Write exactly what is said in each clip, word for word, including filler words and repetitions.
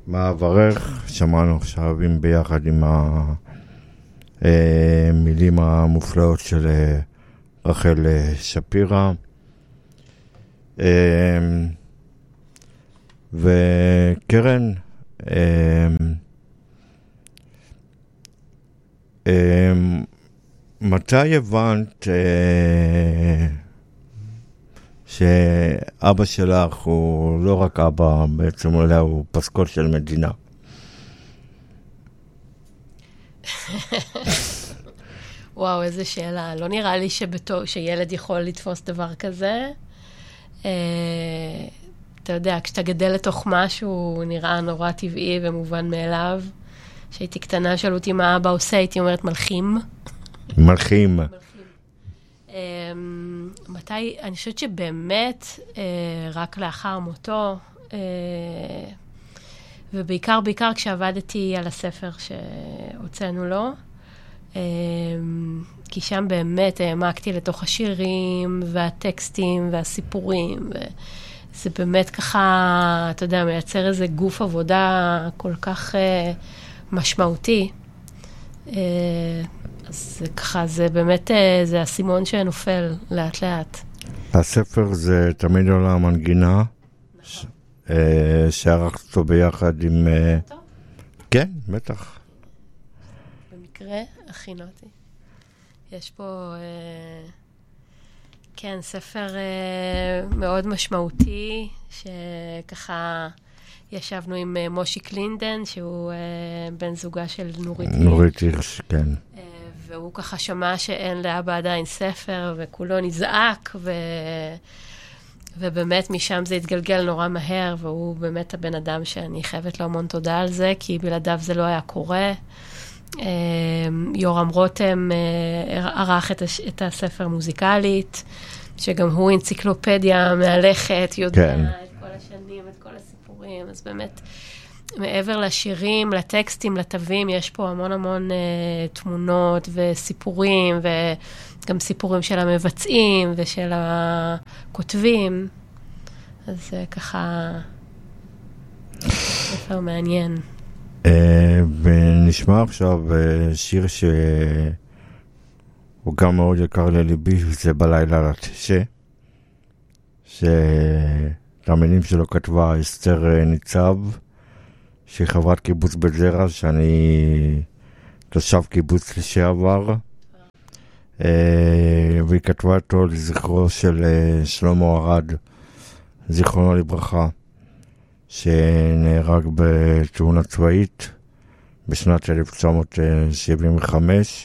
מעברך, שמענו עכשיו עם ביחד עם המילים המופלאות של רחל שפירא. וקרן, מתי הבנת שאבא שלך הוא לא רק אבא בעצם, אלא הוא פסקול של מדינה? וואו, איזה שאלה. לא נראה לי שבתור, שילד יכול לתפוס דבר כזה. אתה יודע, כשאתה גדל לתוך משהו, הוא נראה נורא טבעי ומובן מאליו. כשהייתי קטנה, שאלו אותי מה אבא עושה, הייתי אומרת מלכים. מלכים. מתי, אני חושבת שבאמת, רק לאחר מותו, ובעיקר, בעיקר כשעבדתי על הספר שהוצאנו לו, כי שם באמת העמקתי לתוך השירים והטקסטים והסיפורים, וזה באמת ככה, אתה יודע, מייצר איזה גוף עבודה כל כך משמעותי. אז זה ככה, זה באמת, זה הסימון שנופל לאט לאט. הספר זה תמיד עולה המנגינה, שערכת אותו ביחד עם... כן, בטח. במקרה, הכינותי. יש פה, כן, ספר מאוד משמעותי, שככה ישבנו עם מושי קלינדן, שהוא בן זוגה של נורית הירש. נורית הירש, כן. והוא ככה שמע שאין לאבא עדיין ספר, וכולו נזעק, ו... ובאמת משם זה התגלגל נורא מהר, והוא באמת הבן אדם שאני חייבת לו המון תודה על זה, כי בלעדיו זה לא היה קורה. יורם רותם ערך את, הש... את הספר מוזיקלית, שגם הוא אנציקלופדיה מהלכת, יודע כן. את כל השנים, את כל הסיפורים, אז באמת... מעבר לשירים, לטקסטים, לתווים, יש פה המון המון uh, תמונות וסיפורים, וגם סיפורים של המבצעים ושל הכותבים. אז זה uh, ככה ספר מעניין. Uh, ונשמע עכשיו uh, שיר שהוא גם מאוד יקר לליבי, וזה בלילה לתשע, שהמילים שלו כתבה אסתר ניצב, שהיא חברת קיבוץ בית זרע, שאני תושב קיבוץ לשעבר, והיא כתבה אותו לזכרו של שלמה ארד, זיכרונו לברכה, שנהרג בתאונה צבאית בשנת אלף תשע מאות שבעים וחמש.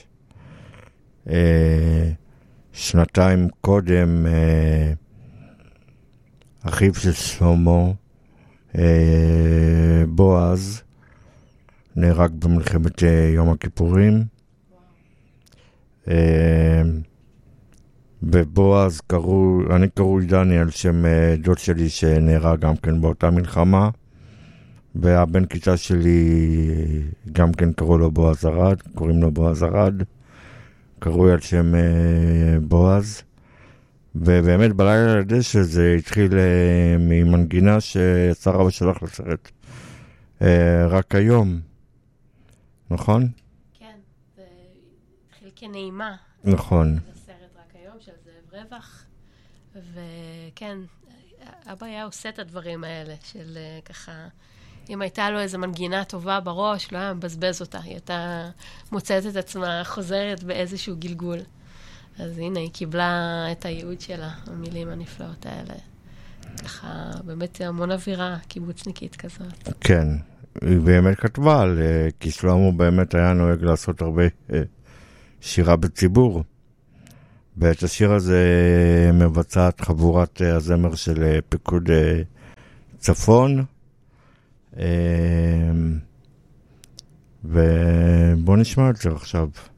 שנתיים קודם, אחיו של שלמה, בועז, נהרג במלחמת יום הכיפורים. ובועז קראו, אני קראו דני על שם דוד שלי שנהרג גם כן באותה מלחמה, והבן כיתה שלי גם כן קראו לו בועז ארד, קוראים לו בועז ארד, קראו על שם בועז. ובאמת בלילה לדשא זה התחיל uh, ממנגינה שיצא רבא שלך לסרט uh, רק היום, נכון? כן, זה התחיל כנעימה. נכון. לסרט רק היום של זאב רווח, וכן, אבא היה עושה את הדברים האלה של uh, ככה, אם הייתה לו איזו מנגינה טובה בראש, לא היה מבזבז אותה, היא הייתה מוצאת את עצמה חוזרת באיזשהו גלגול. אז הנה, היא קיבלה את הייעוד שלה, המילים הנפלאות האלה. ככה, באמת המון אווירה קיבוצניקית כזאת. כן, היא באמת כתבה על, כי שלמה באמת היה נוהג לעשות הרבה שירה בציבור. ואת השיר הזה מבצעת חבורת הזמר של פיקוד צפון. ובוא נשמע את זה עכשיו.